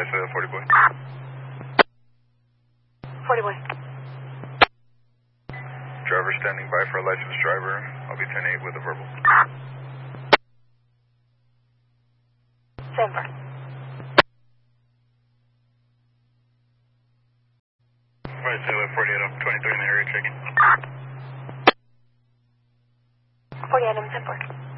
advise 40 boy. 40 boy. Driver standing by for a licensed driver. I'll be 10-8 with a verbal. Stand by. 48, I'm 23 in the area checking. 40 items, 10 4.